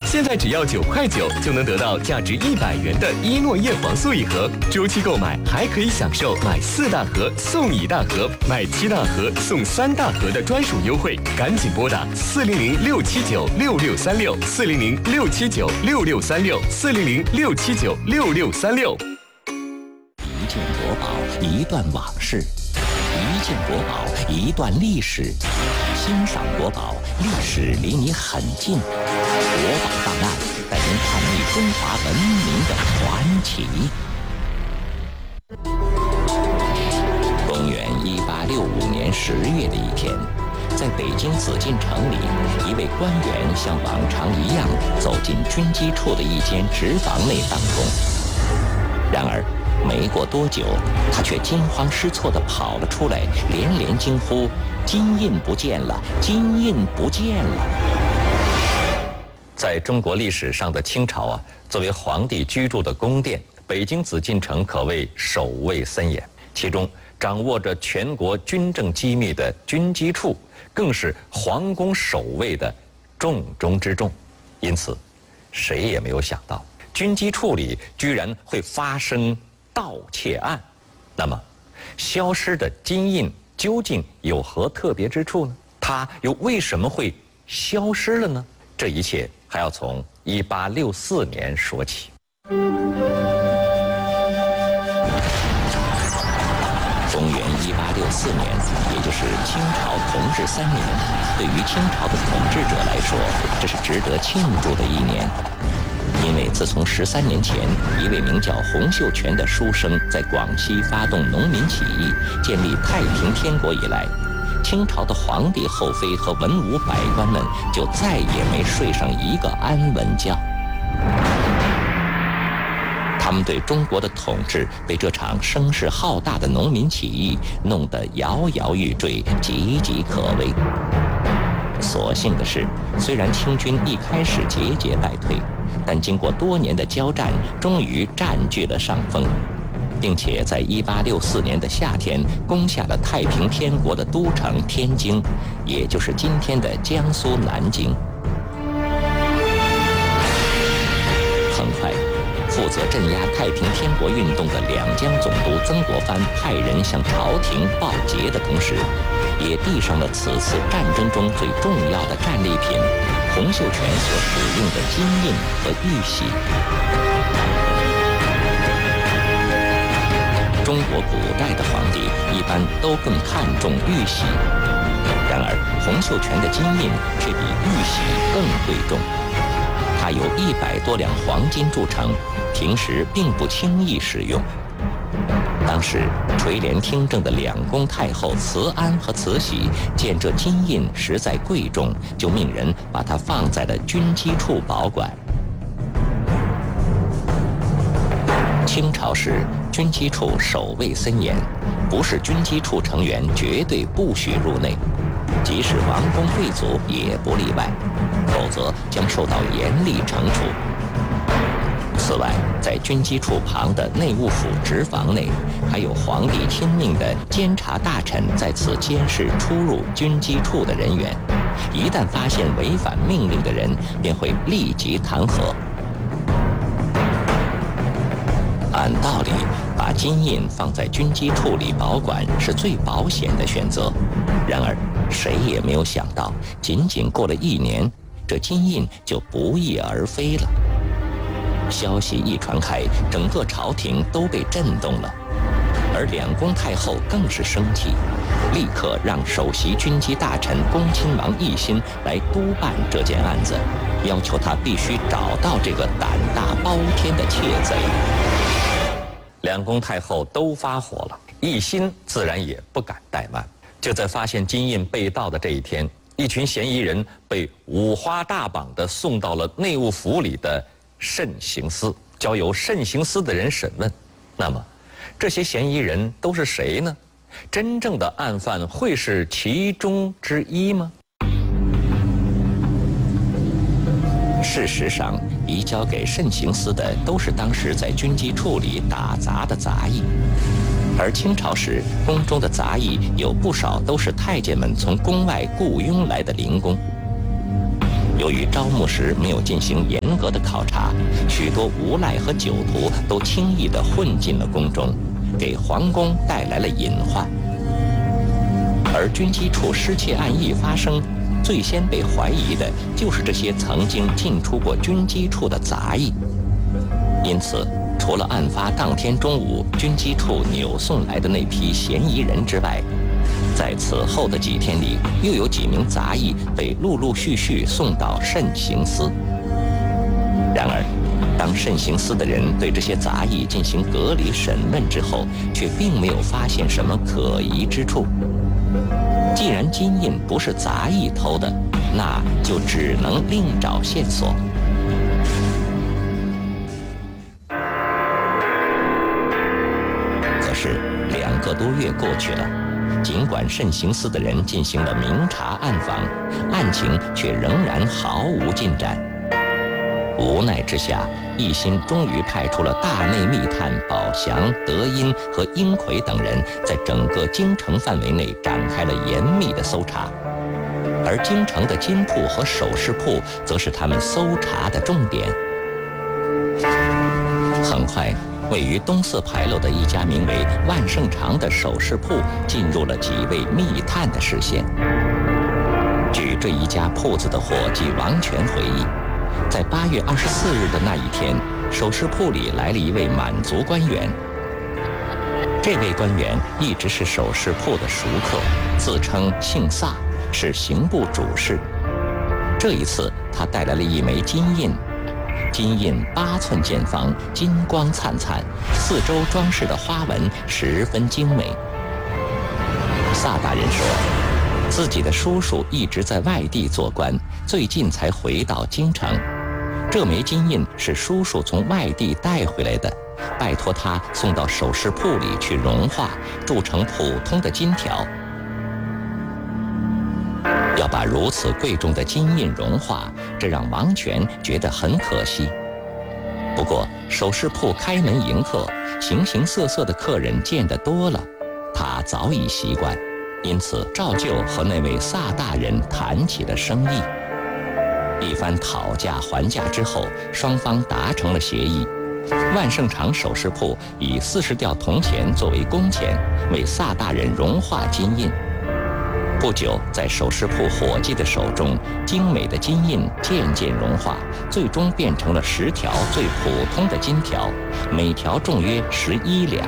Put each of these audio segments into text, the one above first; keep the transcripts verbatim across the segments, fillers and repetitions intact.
现在只要九块九就能得到价值一百元的伊诺叶黄素一盒，周期购买还可以享受买四大盒送一大盒，买七大盒送三大盒的专属优惠，赶紧拨打四零零六七九六六三六四零零六七九六六三六四零零六七九六六三六。 一件国宝，一段往事；一件国宝，一段历史。欣赏国宝，历史离你很近。国宝档案，带您探秘中华文明的传奇。公元一八六五年十月的一天，在北京紫禁城里，一位官员像往常一样走进军机处的一间直房内办公。然而，没过多久，他却惊慌失措地跑了出来，连连惊呼：“金印不见了！金印不见了！”在中国历史上的清朝啊，作为皇帝居住的宫殿，北京紫禁城可谓守卫森严。其中，掌握着全国军政机密的军机处，更是皇宫守卫的重中之重。因此，谁也没有想到，军机处里居然会发生盗窃案。那么，消失的金印究竟有何特别之处呢？它又为什么会消失了呢？这一切还要从一八六四年说起。公元一八六四年，也就是清朝同治三年，对于清朝的统治者来说，这是值得庆祝的一年。因为自从十三年前，一位名叫洪秀全的书生在广西发动农民起义，建立太平天国以来，清朝的皇帝后妃和文武百官们就再也没睡上一个安稳觉。他们对中国的统治被这场声势浩大的农民起义弄得摇摇欲坠，岌岌可危。所幸的是，虽然清军一开始节节败退，但经过多年的交战，终于占据了上风，并且在一八六四年的夏天攻下了太平天国的都城天津，也就是今天的江苏南京。很快，负责镇压太平天国运动的两江总督曾国藩派人向朝廷报捷的同时，也递上了此次战争中最重要的战利品——洪秀全所使用的金印和玉玺。中国古代的皇帝一般都更看重玉玺，然而洪秀全的金印却比玉玺更贵重。它由一百多两黄金铸成，平时并不轻易使用。当时垂帘听政的两宫太后慈安和慈禧见这金印实在贵重，就命人把它放在了军机处保管。清朝时，军机处守卫森严，不是军机处成员绝对不许入内，即使王公贵族也不例外，否则将受到严厉惩处。此外，在军机处旁的内务府直房内，还有皇帝亲命的监察大臣在此监视出入军机处的人员，一旦发现违反命令的人，便会立即弹劾。按道理，把金印放在军机处里保管是最保险的选择。然而，谁也没有想到，仅仅过了一年，这金印就不翼而飞了。消息一传开，整个朝廷都被震动了，而两宫太后更是生气，立刻让首席军机大臣恭亲王奕欣来督办这件案子，要求他必须找到这个胆大包天的窃贼。两宫太后都发火了，奕欣自然也不敢怠慢。就在发现金印被盗的这一天，一群嫌疑人被五花大绑地送到了内务府里的慎刑司，交由慎刑司的人审问。那么，这些嫌疑人都是谁呢？真正的案犯会是其中之一吗？事实上，移交给慎刑司的都是当时在军机处里打杂的杂役，而清朝时宫中的杂役有不少都是太监们从宫外雇佣来的零工。 由于招募时没有进行严格的考察，许多无赖和酒徒都轻易地混进了宫中，给皇宫带来了隐患。而军机处失窃案一发生，最先被怀疑的就是这些曾经进出过军机处的杂役。因此，除了案发当天中午军机处扭送来的那批嫌疑人之外，在此后的几天里，又有几名杂役被陆陆续续送到慎刑司。然而，当慎刑司的人对这些杂役进行隔离审问之后，却并没有发现什么可疑之处。既然金印不是杂役偷的，那就只能另找线索。可是两个多月过去了，尽管慎刑司的人进行了明察暗访，案情却仍然毫无进展。无奈之下，奕欣终于派出了大内密探宝祥、德音和英奎等人，在整个京城范围内展开了严密的搜查，而京城的金铺和首饰铺则是他们搜查的重点。很快，位于东四牌楼的一家名为万盛长的首饰铺进入了几位密探的视线。据这一家铺子的伙计王全回忆，在八月二十四日的那一天，首饰铺里来了一位满族官员。这位官员一直是首饰铺的熟客，自称姓萨，是刑部主事。这一次，他带来了一枚金印，金印八寸见方，金光灿灿，四周装饰的花纹十分精美。萨大人说，自己的叔叔一直在外地做官，最近才回到京城。这枚金印是叔叔从外地带回来的，拜托他送到首饰铺里去融化，铸成普通的金条。要把如此贵重的金印融化，这让王权觉得很可惜。不过首饰铺开门迎客，形形色色的客人见得多了，他早已习惯，因此照旧和那位萨大人谈起了生意。一番讨价还价之后，双方达成了协议。万盛长首饰铺以四十吊铜钱作为工钱，为萨大人融化金印。不久，在首饰铺伙计的手中，精美的金印渐渐融化，最终变成了十条最普通的金条，每条重约十一两。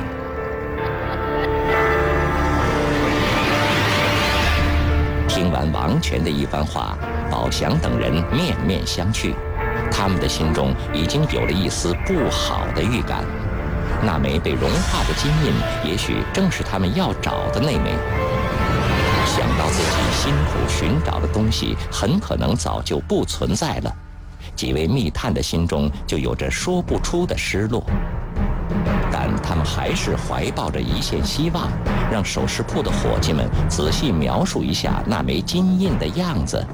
听完王权的一番话，宝祥等人面面相觑，他们的心中已经有了一丝不好的预感。那枚被融化的金印，也许正是他们要找的那枚。想到自己辛苦寻找的东西很可能早就不存在了，几位密探的心中就有着说不出的失落。但他们还是怀抱着一线希望，让首饰铺的伙计们仔细描述一下那枚金印的样子。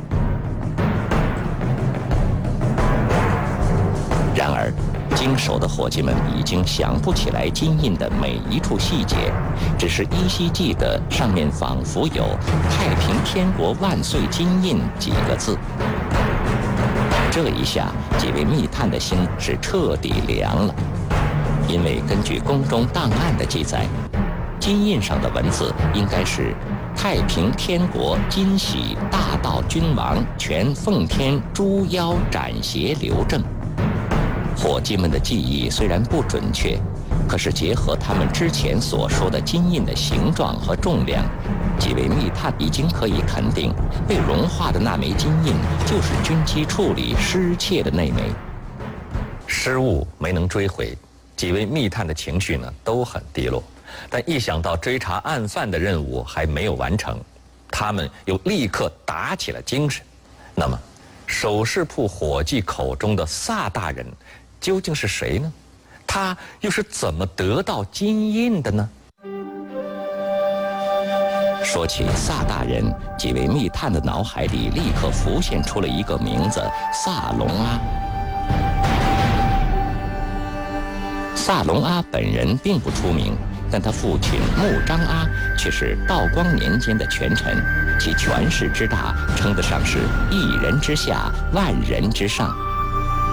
然而，经手的伙计们已经想不起来金印的每一处细节，只是依稀记得上面仿佛有“太平天国万岁”金印几个字。这一下，几位密探的心是彻底凉了。因为根据宫中档案的记载，金印上的文字应该是“太平天国金喜大道君王全奉天猪腰斩邪留正”。伙计们的记忆虽然不准确，可是结合他们之前所说的金印的形状和重量，几位密探已经可以肯定，被融化的那枚金印就是军机处里失窃的那枚。 失误没能追回，几位密探的情绪呢都很低落，但一想到追查案犯的任务还没有完成，他们又立刻打起了精神。那么，首饰铺伙计口中的萨大人究竟是谁呢？他又是怎么得到金印的呢？ 说起萨大人，几位密探的脑海里立刻浮现出了一个名字——萨隆阿。萨隆阿本人并不出名，但他父亲穆彰阿却是道光年间的权臣， 其权势之大，称得上是一人之下，万人之上。